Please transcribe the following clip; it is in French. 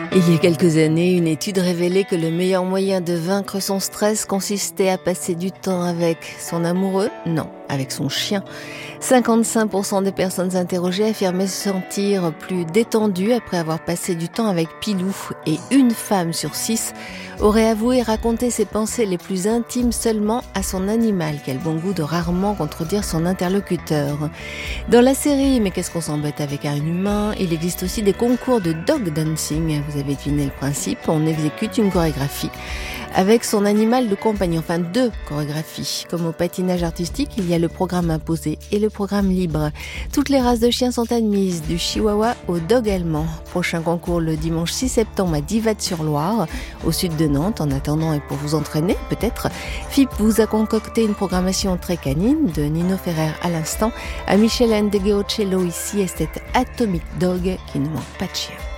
Il y a quelques années, une étude révélait que le meilleur moyen de vaincre son stress consistait à passer du temps avec son amoureux, non, avec son chien. 55% des personnes interrogées affirmaient se sentir plus détendues après avoir passé du temps avec Pilou. Et une femme sur 6 aurait avoué raconter ses pensées les plus intimes seulement à son animal. Quel bon goût de rarement contredire son interlocuteur. Dans la série « Mais qu'est-ce qu'on s'embête avec un humain ?», il existe aussi des concours de dog dancing. Vous avez deviné le principe, on exécute une chorégraphie avec son animal de compagnie, enfin 2 chorégraphies. Comme au patinage artistique, il y a le programme imposé et le programme libre. Toutes les races de chiens sont admises, du chihuahua au dog allemand. Prochain concours le dimanche 6 septembre à Divat-sur-Loire, au sud de Nantes. En attendant et pour vous entraîner, peut-être, FIP vous a concocté une programmation très canine, de Nino Ferrer à l'instant, à Michel Ndegeocello ici, et cet Atomic Dog qui ne manque pas de chien.